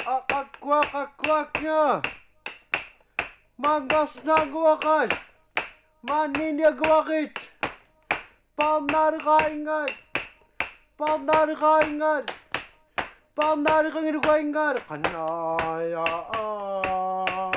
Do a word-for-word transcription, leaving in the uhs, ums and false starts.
Aqua, aqua, mangas na guakas, maninya guakit, palnar kaingar, palnar kaingar, palnar kaingar, kanaya.